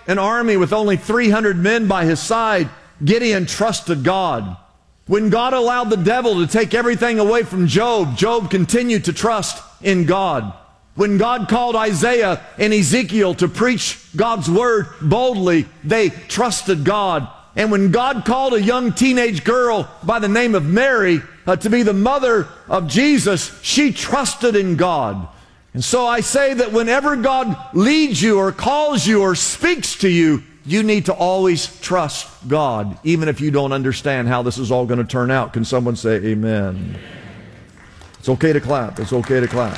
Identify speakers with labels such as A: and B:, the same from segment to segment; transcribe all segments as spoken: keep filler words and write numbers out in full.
A: an army with only three hundred men by his side, Gideon trusted God. When God allowed the devil to take everything away from Job, Job continued to trust in God. When God called Isaiah and Ezekiel to preach God's word boldly, they trusted God. And when God called a young teenage girl by the name of Mary uh, to be the mother of Jesus, she trusted in God. And so I say that whenever God leads you or calls you or speaks to you, you need to always trust God, even if you don't understand how this is all going to turn out. Can someone say amen? It's okay to clap. It's okay to clap.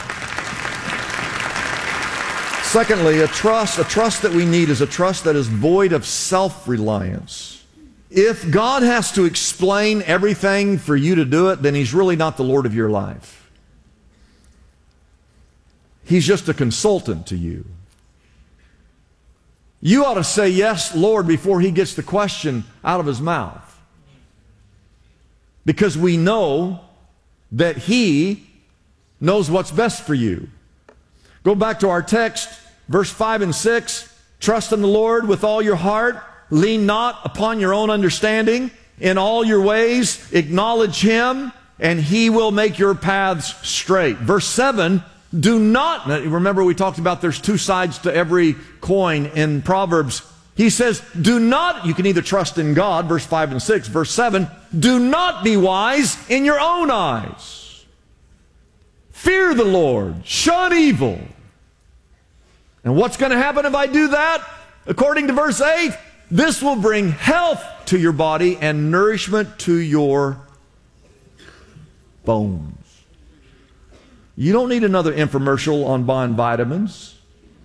A: Secondly, a trust, a trust that we need is a trust that is void of self-reliance. If God has to explain everything for you to do it, then He's really not the Lord of your life. He's just a consultant to you. You ought to say, yes, Lord, before He gets the question out of His mouth. Because we know that He knows what's best for you. Go back to our text, verse five and six. Trust in the Lord with all your heart. Lean not upon your own understanding. In all your ways, acknowledge Him, and He will make your paths straight. Verse seven. Do not, remember we talked about there's two sides to every coin in Proverbs. He says, do not, you can either trust in God, verse five and six, verse seven, do not be wise in your own eyes. Fear the Lord, shun evil. And what's going to happen if I do that? According to verse eight, this will bring health to your body and nourishment to your bones. You don't need another infomercial on buying vitamins.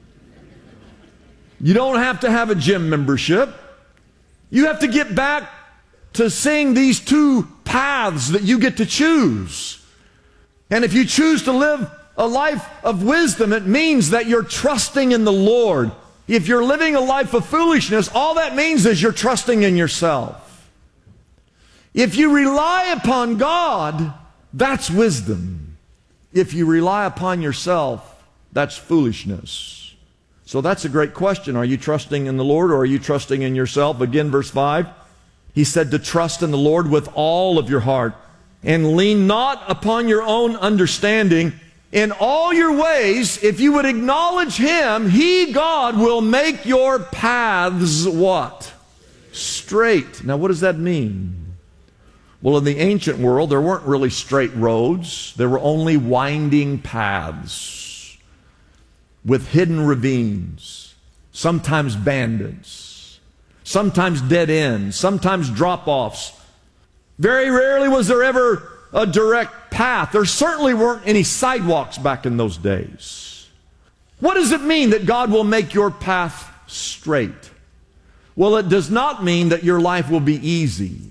A: You don't have to have a gym membership. You have to get back to seeing these two paths that you get to choose. And if you choose to live a life of wisdom, it means that you're trusting in the Lord. If you're living a life of foolishness, all that means is you're trusting in yourself. If you rely upon God, that's wisdom. If you rely upon yourself, that's foolishness. So that's a great question. Are you trusting in the Lord or are you trusting in yourself? Again, verse five, He said to trust in the Lord with all of your heart and lean not upon your own understanding. In all your ways, if you would acknowledge Him, He, God, will make your paths what? Straight. Now, what does that mean? Well, in the ancient world, there weren't really straight roads. There were only winding paths with hidden ravines, sometimes bandits, sometimes dead ends, sometimes drop-offs. Very rarely was there ever a direct path. There certainly weren't any sidewalks back in those days. What does it mean that God will make your path straight? Well, it does not mean that your life will be easy.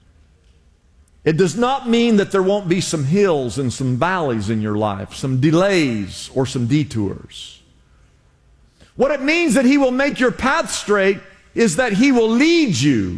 A: It does not mean that there won't be some hills and some valleys in your life, some delays or some detours. What it means that He will make your path straight is that He will lead you,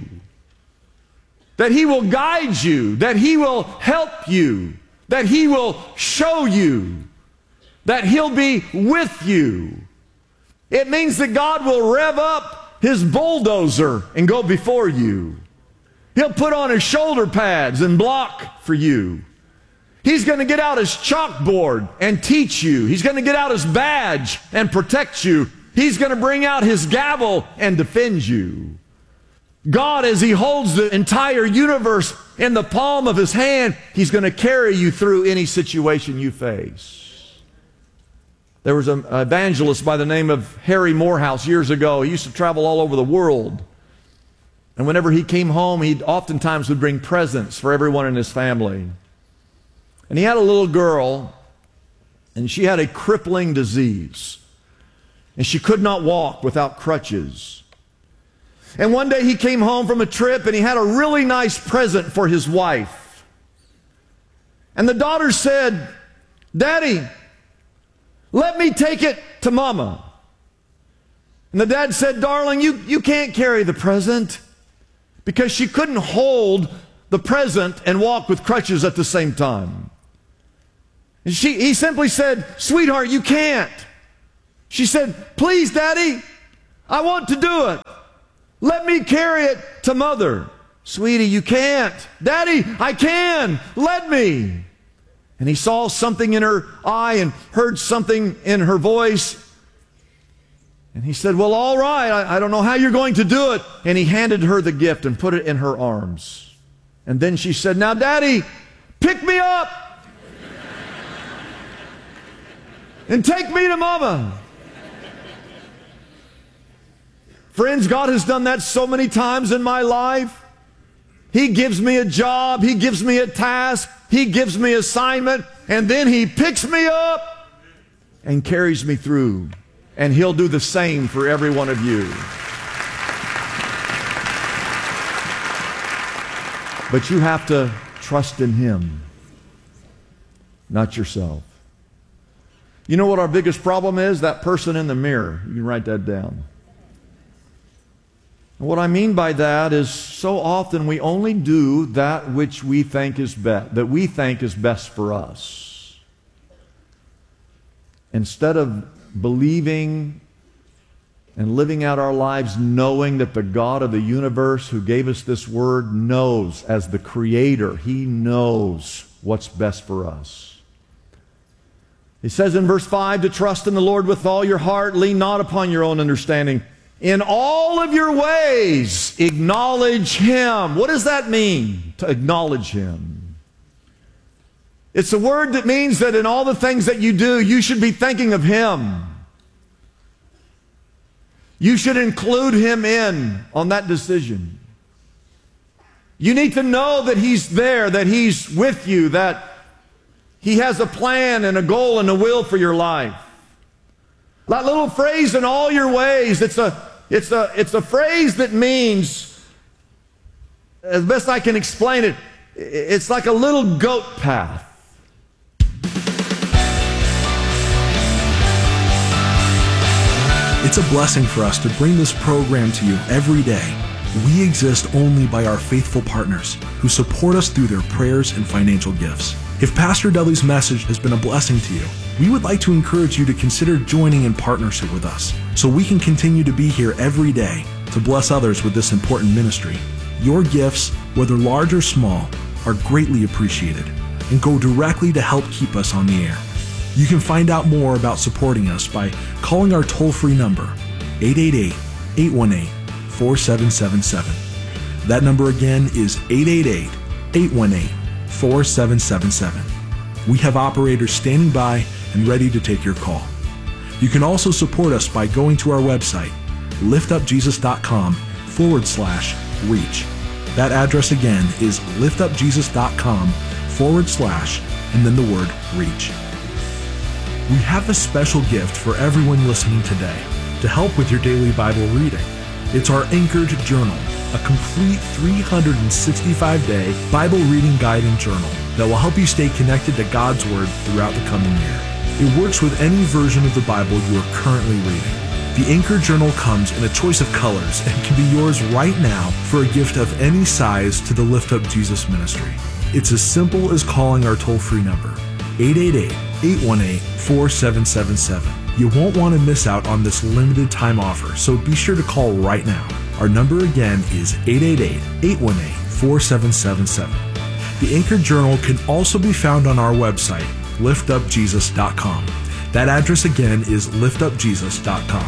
A: that He will guide you, that He will help you, that He will show you, that He'll be with you. It means that God will rev up His bulldozer and go before you. He'll put on His shoulder pads and block for you. He's going to get out His chalkboard and teach you. He's going to get out His badge and protect you. He's going to bring out His gavel and defend you. God, as He holds the entire universe in the palm of His hand, He's going to carry you through any situation you face. There was an evangelist by the name of Harry Morehouse years ago. He used to travel all over the world. And whenever he came home, he oftentimes would bring presents for everyone in his family. And he had a little girl, and she had a crippling disease. And she could not walk without crutches. And one day he came home from a trip, and he had a really nice present for his wife. And the daughter said, "Daddy, let me take it to Mama." And the dad said, "Darling, you, you can't carry the present." Because she couldn't hold the present and walk with crutches at the same time. And she, he simply said, "Sweetheart, you can't." She said, "Please, Daddy, I want to do it." Let me carry it to Mother. Sweetie, you can't. Daddy, I can. Let me. And he saw something in her eye and heard something in her voice. And he said, well, all right, I, I don't know how you're going to do it. And he handed her the gift and put it in her arms. And then she said, now, Daddy, pick me up and take me to Mama. Friends, God has done that so many times in my life. He gives me a job. He gives me a task. He gives me assignment. And then He picks me up and carries me through. And He'll do the same for every one of you. But you have to trust in Him, not yourself. You know what our biggest problem is? That person in the mirror. You can write that down. And what I mean by that is so often we only do that which we think is best, that we think is best for us. Instead of believing and living out our lives knowing that the God of the universe who gave us this word knows, as the Creator, He knows what's best for us. He says in verse five, to trust in the Lord with all your heart, lean not upon your own understanding. In all of your ways, acknowledge Him. What does that mean, to acknowledge Him? It's a word that means that in all the things that you do, you should be thinking of Him. You should include Him in on that decision. You need to know that He's there, that He's with you, that He has a plan and a goal and a will for your life. That little phrase, in all your ways, it's a, it's a, it's a phrase that means, as best I can explain it, it's like a little goat path.
B: It's a blessing for us to bring this program to you every day. We exist only by our faithful partners who support us through their prayers and financial gifts. If Pastor Dudley's message has been a blessing to you, we would like to encourage you to consider joining in partnership with us so we can continue to be here every day to bless others with this important ministry. Your gifts, whether large or small, are greatly appreciated and go directly to help keep us on the air. You can find out more about supporting us by calling our toll-free number, eight eight eight, eight one eight, four seven seven seven. That number again is eight eight eight, eight one eight, four seven seven seven. We have operators standing by and ready to take your call. You can also support us by going to our website, liftupjesus.com forward slash reach. That address again is liftupjesus.com forward slash and then the word reach. We have a special gift for everyone listening today to help with your daily Bible reading. It's our Anchored Journal, a complete three hundred sixty-five day Bible reading guide and journal that will help you stay connected to God's Word throughout the coming year. It works with any version of the Bible you are currently reading. The Anchored Journal comes in a choice of colors and can be yours right now for a gift of any size to the Lift Up Jesus ministry. It's as simple as calling our toll-free number, eight eight eight, eight one eight, four seven seven seven. You won't want to miss out on this limited time offer, so be sure to call right now. Our number again is eight eight eight, eight one eight, four seven seven seven. The Anchored Journal can also be found on our website, lift up jesus dot com. That address again is lift up jesus dot com.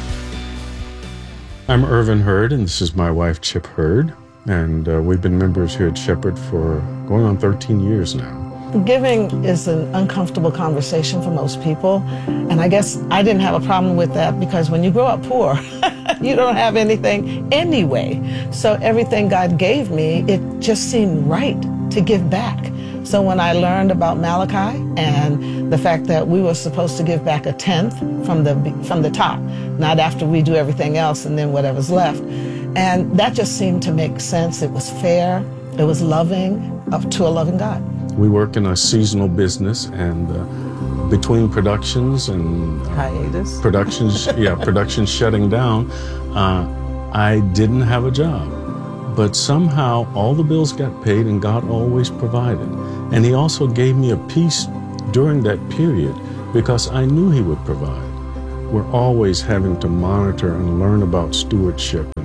C: I'm Irvin Hurd, and this is my wife, Chip Hurd, and uh, we've been members here at Shepherd for going on thirteen years now.
D: Giving is an uncomfortable conversation for most people, and I guess I didn't have a problem with that because when you grow up poor, you don't have anything anyway. So everything God gave me, it just seemed right to give back. So when I learned about Malachi and the fact that we were supposed to give back a tenth from the from the top, not after we do everything else and then whatever's left, and that just seemed to make sense. It was fair, it was loving, up to a loving God.
C: We work in a seasonal business, and uh, between productions and uh,
D: hiatus,
C: productions, yeah, productions shutting down, uh, I didn't have a job. But somehow all the bills got paid, and God always provided. And He also gave me a peace during that period because I knew He would provide. We're always having to monitor and learn about stewardship and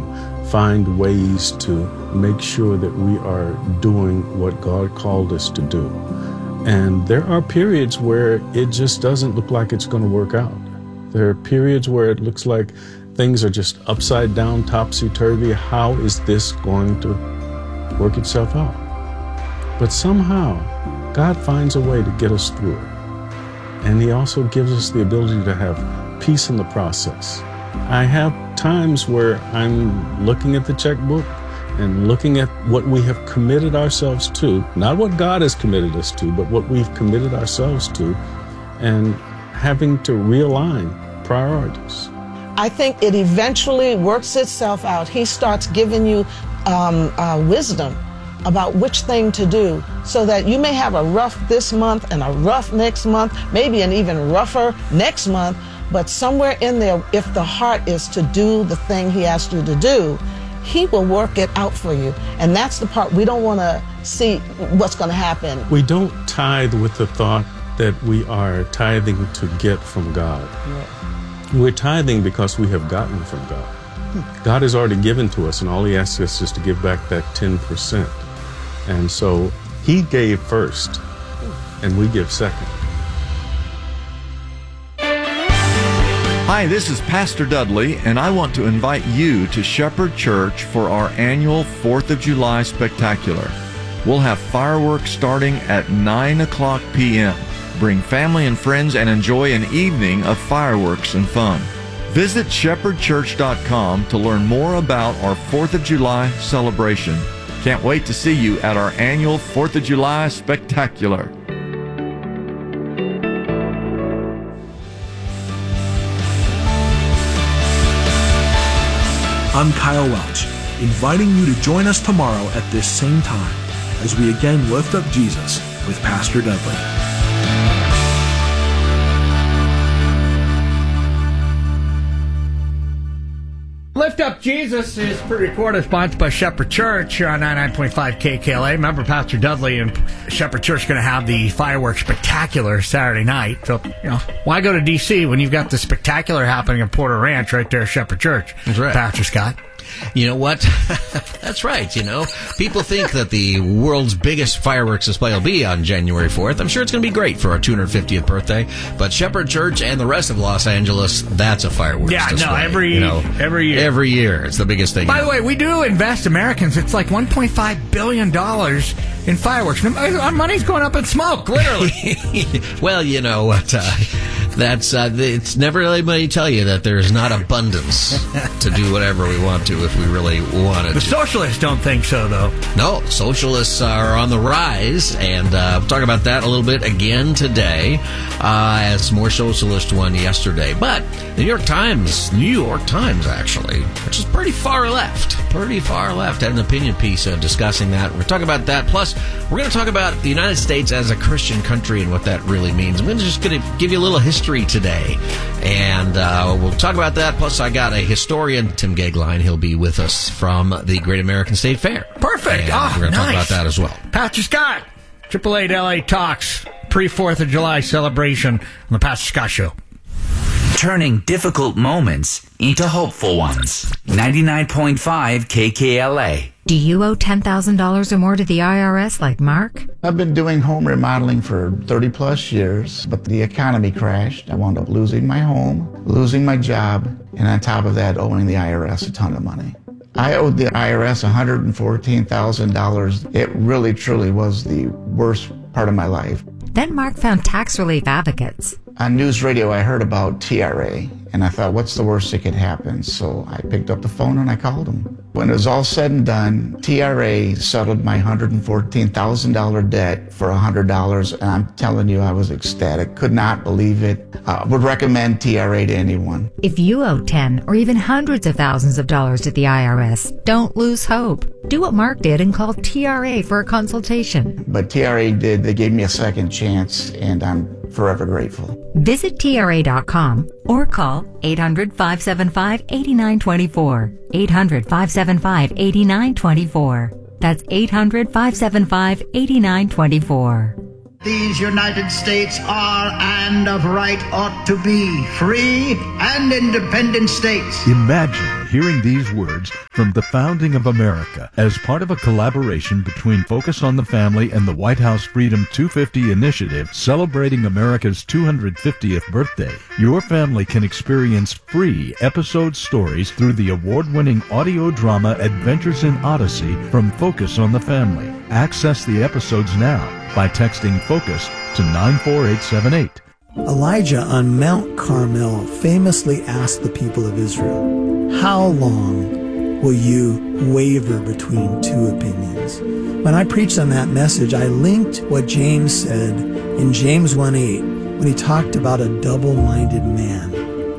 C: find ways to make sure that we are doing what God called us to do. And there are periods where it just doesn't look like it's going to work out. There are periods where it looks like things are just upside down, topsy-turvy. How is this going to work itself out? But somehow, God finds a way to get us through it. And He also gives us the ability to have peace in the process. I have times where I'm looking at the checkbook and looking at what we have committed ourselves to, not what God has committed us to, but what we've committed ourselves to, and having to realign priorities.
D: I think it eventually works itself out. He starts giving you um, uh, wisdom about which thing to do, so that you may have a rough this month and a rough next month, maybe an even rougher next month, but somewhere in there, if the heart is to do the thing He asked you to do, He will work it out for you. And that's the part we don't want to see what's going to happen.
C: We don't tithe with the thought that we are tithing to get from God.
D: Yeah.
C: We're tithing because we have gotten from God. Hmm. God has already given to us, and all He asks us is to give back that ten percent. And so He gave first, and we give second.
A: Hi, this is Pastor Dudley, and I want to invite you to Shepherd Church for our annual fourth of July Spectacular. We'll have fireworks starting at nine o'clock p.m. Bring family and friends and enjoy an evening of fireworks and fun. Visit shepherd church dot com to learn more about our fourth of July celebration. Can't wait to see you at our annual fourth of July Spectacular.
B: I'm Kyle Welch, inviting you to join us tomorrow at this same time as we again lift up Jesus with Pastor Dudley.
E: Lift Up Jesus is pre-recorded, sponsored by Shepherd Church here on ninety-nine point five K K L A. Remember, Pastor Dudley and Shepherd Church are going to have the fireworks spectacular Saturday night. So, you know, why go to D C when you've got the spectacular happening in Porter Ranch right there at Shepherd Church?
F: That's right.
E: Pastor Scott.
F: You know what? That's right, you know. People think that the world's biggest fireworks display will be on January fourth. I'm sure it's going to be great for our two hundred fiftieth birthday. But Shepherd Church and the rest of Los Angeles, that's a fireworks
E: yeah,
F: display.
E: Yeah, no, every,
F: you know,
E: every year.
F: Every year. It's the biggest thing.
E: By the way, we do invest Americans. It's like one point five billion dollars in fireworks. Our money's going up in smoke, literally.
F: Well, you know what? Uh, that's uh, it's never let anybody tell you that there's not abundance to do whatever we want to if we really wanted
E: the
F: to.
E: The socialists don't think so, though.
F: No, socialists are on the rise, and uh, we'll talk about that a little bit again today, uh, as more socialist won yesterday. But the New York Times, New York Times actually, which is pretty far left, pretty far left, had an opinion piece uh, discussing that. We're going to talk about that. Plus, we're going to talk about the United States as a Christian country and what that really means. I'm going to just going to give you a little history today, and uh, we'll talk about that. Plus, I got a historian, Tim Gagline. He'll be with us from the Great American State Fair.
E: Perfect.
F: And
E: oh,
F: we're going to
E: nice.
F: talk about that as well.
E: Pastor Scott, Triple Eight L A Talks, pre-fourth of July celebration on the Pastor Scott Show.
G: Turning difficult moments into hopeful ones. ninety-nine point five K K L A.
H: Do you owe ten thousand dollars or more to the I R S like Mark?
I: I've been doing home remodeling for thirty plus years, but the economy crashed. I wound up losing my home, losing my job, and on top of that, owing the I R S a ton of money. I owed the I R S one hundred fourteen thousand dollars. It really, truly was the worst part of my life.
H: Then Mark found tax relief advocates.
I: On news radio, I heard about T R A, and I thought, what's the worst that could happen? So I picked up the phone and I called them. When it was all said and done, T R A settled my one hundred fourteen thousand dollars debt for one hundred dollars, and I'm telling you, I was ecstatic. Could not believe it. I uh, would recommend T R A to anyone.
H: If you owe ten or even hundreds of thousands of dollars to the I R S, don't lose hope. Do what Mark did and call T R A for a consultation.
I: But T R A did. They gave me a second chance, and I'm forever grateful.
H: Visit T R A dot com or call eight hundred, five seven five, eight nine two four. eight hundred, five seven five, eight nine two four. That's eight hundred, five seven five, eight nine two four.
J: These United States are and of right ought to be free and independent states.
B: Imagine
K: hearing these words from the founding of America as part of a collaboration between Focus on the Family and the White House Freedom two fifty initiative celebrating America's two hundred fiftieth birthday. Your family can experience free episode stories through the award-winning audio drama Adventures in Odyssey from Focus on the Family. Access the episodes now by texting FOCUS to nine four eight seven eight.
L: Elijah on Mount Carmel famously asked the people of Israel, "How long will you waver between two opinions?" When I preached on that message, I linked what James said in James one eight when he talked about a double-minded man,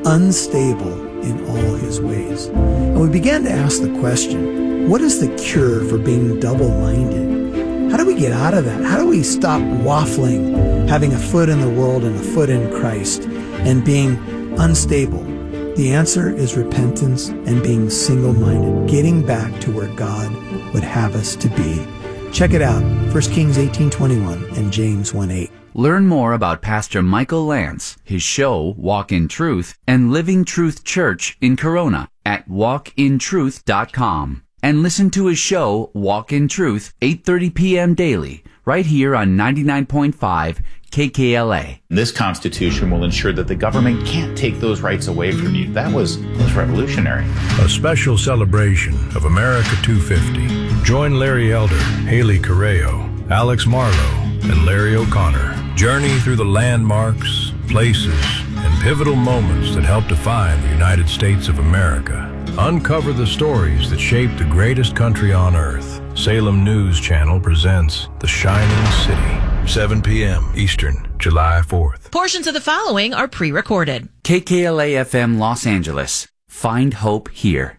L: unstable in all his ways. And we began to ask the question, what is the cure for being double-minded? How do we get out of that? How do we stop waffling, having a foot in the world and a foot in Christ, and being unstable? The answer is repentance and being single-minded, getting back to where God would have us to be. Check it out, First Kings eighteen twenty-one and James one eight.
G: Learn more about Pastor Michael Lance, his show, Walk in Truth, and Living Truth Church in Corona at walk in truth dot com. And listen to his show, Walk in Truth, eight thirty p.m. daily, right here on ninety-nine point five K K L A.
M: This Constitution will ensure that the government can't take those rights away from you. That was, was revolutionary.
N: A special celebration of America two fifty. Join Larry Elder, Haley Correo, Alex Marlowe, and Larry O'Connor. Journey through the landmarks, places, and pivotal moments that help define the United States of America. Uncover the stories that shaped the greatest country on earth. Salem News Channel presents The Shining City, seven p.m. Eastern, July fourth.
O: Portions of the following are pre-recorded.
G: K K L A F M Los Angeles. Find hope here.